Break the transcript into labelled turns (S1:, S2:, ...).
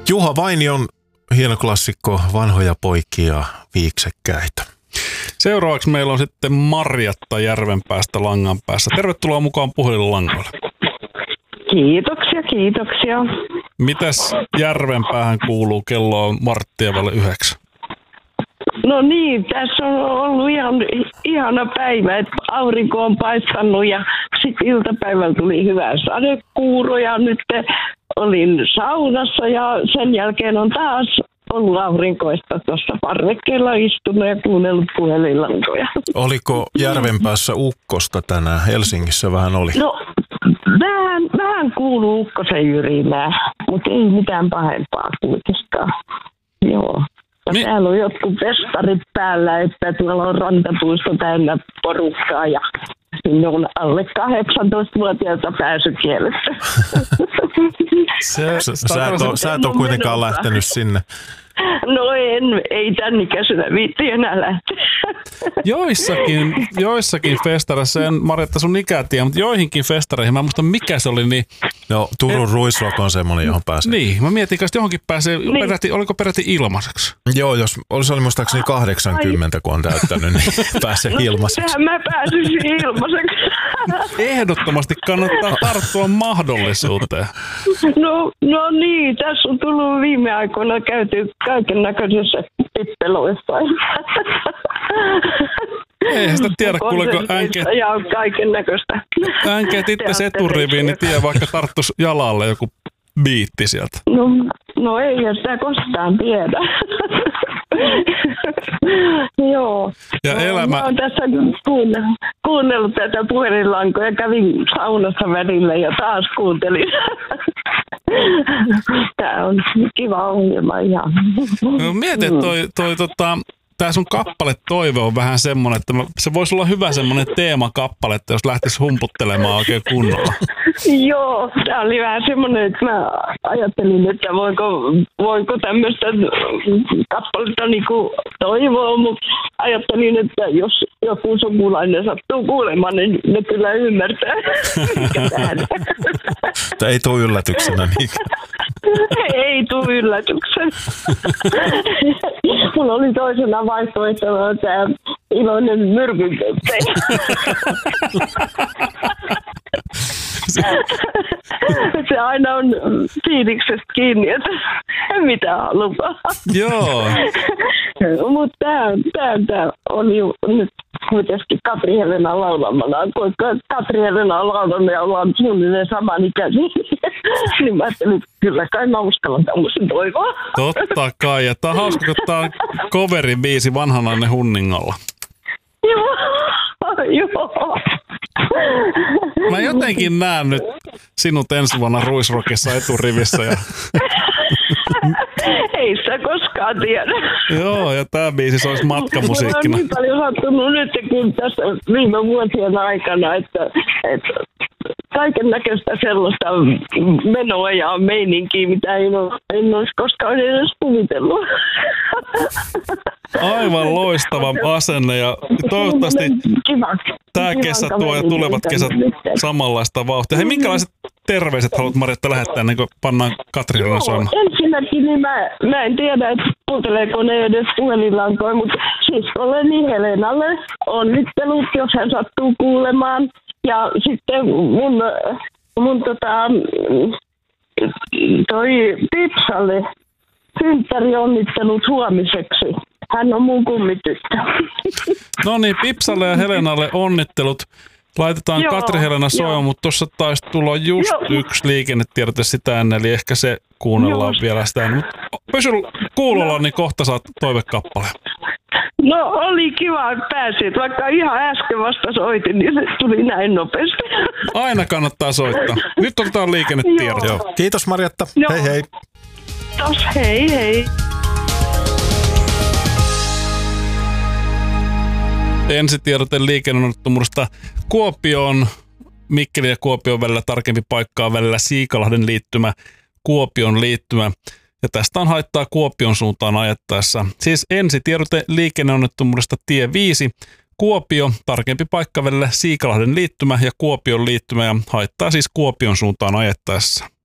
S1: Juha Vainion hieno klassikko, vanhoja poikia viiksekkäitä.
S2: Seuraavaksi meillä on sitten Marjatta Järvenpäästä langan päässä. Tervetuloa mukaan puhelinlangoille.
S3: Kiitoksia.
S2: Mitäs Järvenpäähän kuuluu? Kello on 8:45.
S3: No niin, tässä on ollut ihan ihana päivä, että aurinko on paistanut ja sitten iltapäivällä tuli hyvä sadekuuro ja nyt olin saunassa ja sen jälkeen on taas ollut aurinkoista tuossa parvekkeella istunut ja kuunnellut puhelinlankoja.
S1: Oliko Järvenpäässä ukkosta tänään? Helsingissä vähän oli.
S3: No, vähän kuuluu ukkosen jyrinää, mutta ei mitään pahempaa kuitenkaan. Joo. Ja täällä on jotkut festarit päällä, että tuolla on rantapuisto täynnä porukkaa ja sinne on alle 18-vuotiailta pääsykielessä.
S1: Sä et ole kuitenkaan lähtenyt sinne.
S3: No ei tän ikäisenä viitti enää lähteä.
S2: Joissakin festareissa, en Marjatta sun ikää tiedä, mutta joihinkin festareihin, mä en muista mikä se oli, niin...
S1: No, Turun Ruisrock on semmoinen, johon pääsee.
S2: Niin, mä mietin, että johonkin pääsee, niin. Oliko peräti ilmaiseksi?
S1: Joo, jos oli muistaakseni 80, kun on täyttänyt, niin pääsee ilmaiseksi.
S3: Sehän mä pääsisin ilmaiseksi.
S2: Ehdottomasti kannattaa tarttua mahdollisuuteen.
S3: No niin, tässä on tullut viime aikoina käyty kaiken näköisissä tippeloissa.
S2: Ei sitä tiedä, kuuleeko äänkeet.
S3: Ja kaiken näköistä.
S2: Äänkeet itse eturiviin, niin tiedä vaikka tarttuisi jalalle joku biitti sieltä.
S3: No ei sitä koskaan tiedä. Joo.
S2: Ja
S3: mä oon tässä kuunnellut tätä puhelinlankoa ja kävin saunassa välillä ja taas kuuntelin. Tää on kiva ohjelma ihan.
S2: No mietin, että tää sun kappale Toive on vähän semmonen, että se voisi olla hyvä semmonen teemakappale, että jos lähtisi humputtelemaan oikein kunnolla.
S3: Joo, tää oli vähän semmonen, että mä ajattelin, että voiko tämmöistä kappaletta niinku toivoa, mutta ajattelin, että jos joku sukulainen sattuu kuulemaan, niin ne kyllä ymmärtää, mikä täällä.
S1: Ei tule yllätyksenä. Niin.
S3: Ei tule yllätyksenä. Mulla oli toisena vaihtoehtona tämä iloinen myrkynköppeä. Se aina on fiiliksestä kiinni, että mitä haluaa.
S2: Joo.
S3: Mutta tämä on nyt kuitenkin Katri Helena laulamana. Kun Katri Helena on laulanut ja ollaan suunnilleen samanikäisiä, niin mä ajattelin, että kyllä kai mä uskallan tämmöisen toivoa.
S2: Totta kai. Ja tää on hauska, kun tää on coveribiisi Vanhanainen Hunningolla.
S3: Joo.
S2: Mä jotenkin näen nyt sinut ensi vuonna Ruisrockissa eturivissä. Ja...
S3: Ei sitä koskaan tiedä.
S2: Joo, ja tää biisi olisi matkamusiikkina.
S3: Mulla on niin paljon sattunut nyt, kun tässä viime vuosien aikana, että kaiken näköistä sellaista menoa ja meininkiä, mitä en olisi koskaan edes kuvitellut.
S2: Aivan loistava asenne ja toivottavasti tämä kesä tuo ja tulevat kesät samanlaista vauhtia. Hei, minkälaiset terveiset haluat Marjatta lähettää ennen kuin pannaan Katri Helena soimaan?
S3: Ensinnäkin niin mä en tiedä, että kuunteleeko ne edes puhelinlankoja, mutta siskolleni Helenalle onnittelut, jos hän sattuu kuulemaan. Ja sitten mun toi Pipsalle synttärionnittelut huomiseksi. Hän on mun kummityttö. No
S2: niin, Pipsalle ja Helenalle onnittelut. Laitetaan Katri Helena soimaan, mutta tuossa taisi tulla just yksi liikennetiedote sitä ennen, eli ehkä se kuunnellaan vielä sitä. Mutta pysy kuulolla, niin kohta saat toivekappaleen.
S3: No oli kiva, että pääsit. Vaikka ihan äsken vasta soitin, niin se tuli näin nopeasti.
S2: Aina kannattaa soittaa. Nyt otetaan liikennetiedot.
S1: Joo. Kiitos Marjatta. Joo. Hei hei.
S3: Kiitos, hei hei.
S2: Ensitiedote liikenneonnettomuudesta Kuopioon, Mikkelin ja Kuopion välillä, tarkempi paikkaa välillä Siikalahden liittymä, Kuopion liittymä. Ja tästä on haittaa Kuopion suuntaan ajettaessa. Siis ensitiedote liikenneonnettomuudesta tie 5, Kuopio, tarkempi paikka välillä Siikalahden liittymä ja Kuopion liittymä ja haittaa siis Kuopion suuntaan ajettaessa.